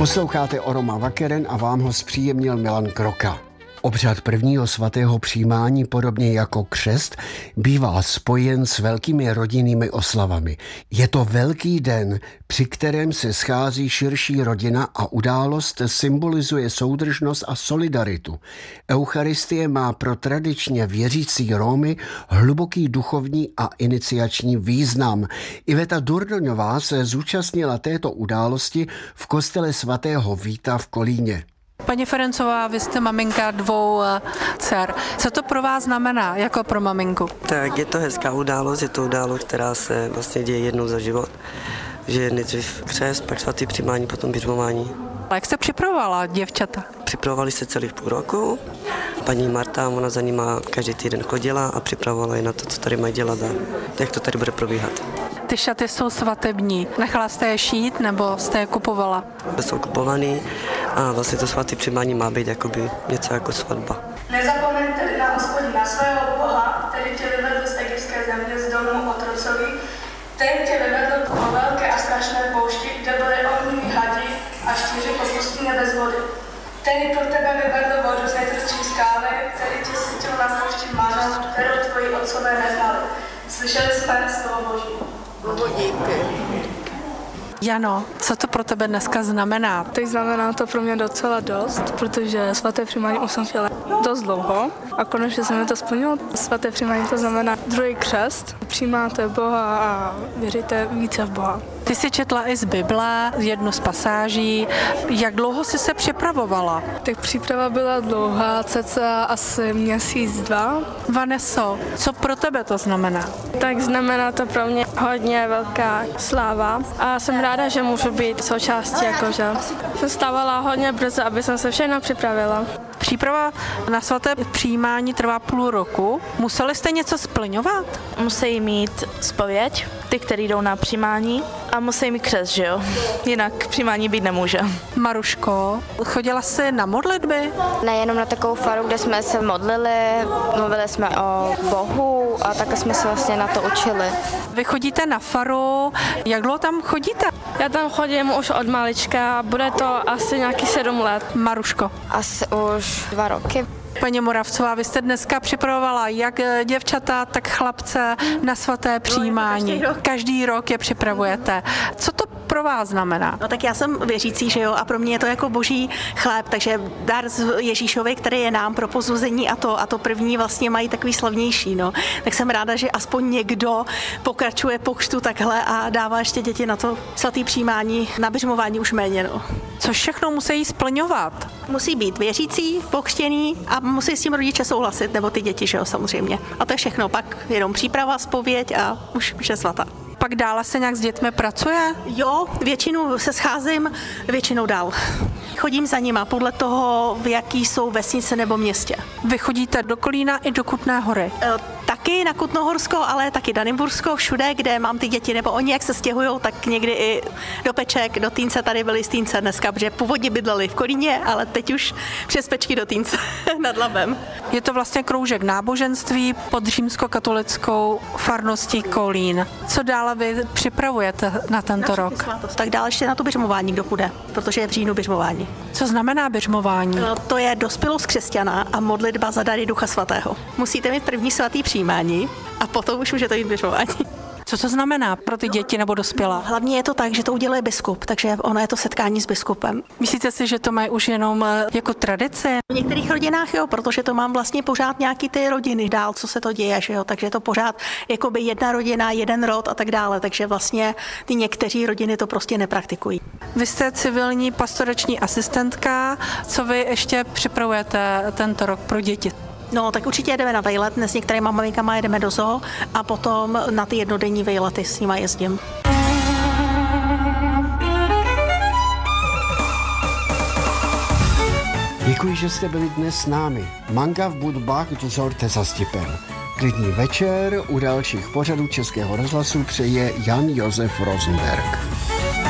Posloucháte Oroma Vakeren a vám ho zpříjemnil Milan Kroka. Obřad prvního svatého přijímání, podobně jako křest, bývá spojen s velkými rodinnými oslavami. Je to velký den, při kterém se schází širší rodina a událost symbolizuje soudržnost a solidaritu. Eucharistie má pro tradičně věřící Romy hluboký duchovní a iniciační význam. Iveta Durdoňová se zúčastnila této události v kostele svatého Víta v Kolíně. Paní Ferencová, vy jste maminka 2 dcer. Co to pro vás znamená, jako pro maminku? Tak je to hezká událost, je to událost, která se vlastně děje jednou za život. Že nejdřív křest, pak svatý přijímání, potom biřmování. A jak jste připravovala děvčata? Připravovali se celých půl roku. Paní Marta, ona za nima každý týden chodila a připravovala je na to, co tady mají dělat a jak to tady bude probíhat. Ty šaty jsou svatební. Nechala jste je šít nebo jste je kupovala? Jsou kupovaný a vlastně to svatý přijímání má být jakoby něco jako svatba. Nezapomeň tedy na Hospodina svého Boha, který tě vyvedl z egyptské země z domu otrocovi. Ten tě vyvedl po velké a strašné poušti, kde byly ohnivý hadi a 4 pustině bez vody. Který pro tebe vyvedl vodu z nejtvrdší skály, který tě sytil na poušti mánou, kterou tvoji otcové neznali. Slyšeli jsme slovo Boží. Jano, co to pro tebe dneska znamená? Teď znamená to pro mě docela dost, protože svaté přijímání už jsem chtěla dost dlouho a konečně se mi to splnilo. Svaté přijímání to znamená druhý křest. Přijímáte Boha a věříte více v Boha. Ty jsi četla i z Bible jednu z pasáží. Jak dlouho jsi se připravovala? Tak příprava byla dlouhá, cca asi měsíc, 2. Vaneso, Co pro tebe to znamená? tak znamená to pro mě hodně velká sláva a jsem ráda, že můžu být součástí, jakože jsem stávala hodně brzo, aby jsem se všechno připravila. Příprava na svaté přijímání trvá půl roku. Museli jste něco splňovat? Musí mít zpověď, ty, kteří jdou na přijímání, a musí mít křest, že jo? Jinak přijímání být nemůže. Maruško, chodila jsi na modlitby? Nejenom na takovou faru, kde jsme se modlili, mluvili jsme o Bohu a také jsme se vlastně na to učili. Vy chodíte na faru, jak dlouho tam chodíte? Já tam chodím už od malička, bude to asi nějaký 7 let. Maruško. Asi už 2 roky. Paní Moravcová, vy jste dneska připravovala jak děvčata, tak chlapce na svaté přijímání. Každý rok je připravujete. Co to pro vás znamená? No tak já jsem věřící, že jo, a pro mě je to jako boží chléb, takže dar z Ježíšovi, který je nám pro pozbuzení a to první vlastně mají takový slavnější, no. Tak jsem ráda, že aspoň někdo pokračuje po křtu takhle a dává ještě děti na to svatý přijímání, na biřmování už méně, no. Co všechno musí splňovat? Musí být věřící, pokřtěný a musí s tím rodiče souhlasit, nebo ty děti, že jo, samozřejmě. A to je všechno, pak jenom příprava, zpověď a už je svatá. Pak dále se nějak s dětmi pracuje? Jo, většinou se scházím, většinou dál. Chodím za nima podle toho, v jaký jsou vesnice nebo městě. Vy chodíte do Kolína i do Kutné Hory? Taky na Kutnohorsko, ale taky do Nymbursko, všude, kde mám ty děti, nebo oni jak se stěhujou, tak někdy i do Peček, do Týnce, tady byli z Týnce dneska, protože původně bydleli v Kolíně, ale teď už přes Pečky do Týnce nad Labem. Je to vlastně kroužek náboženství pod římskokatolickou farností Kolín. Co dále vy připravujete na tento rok? Tak dále ještě na to biřmování, kdo půjde, protože je v říjnu biřmování. Co znamená biřmování? To je dospělost křesťana a modlitba za dary Ducha Svatého. Musíte mít první svatý přijímání a potom už můžete jít biřmování. Co to znamená pro ty děti nebo dospělá? Hlavně je to tak, že to uděluje biskup, takže ono je to setkání s biskupem. Myslíte si, že to mají už jenom jako tradici? V některých rodinách jo, protože to mám vlastně pořád nějaký ty rodiny dál, co se to děje, že jo, takže je to pořád jakoby jedna rodina, jeden rod a tak dále, takže vlastně ty někteří rodiny to prostě nepraktikují. Vy jste civilní pastorační asistentka, co vy ještě připravujete tento rok pro děti? No, tak určitě jedeme na vejlet, dnes s některýma maminkama jedeme do zoo a potom na ty jednodenní vejlety s nima jezdím. Děkuji, že jste byli dnes s námi. Manga v budbách dozorte za Stipem. Klidný večer u dalších pořadů Českého rozhlasu přeje Jan Josef Rosenberg.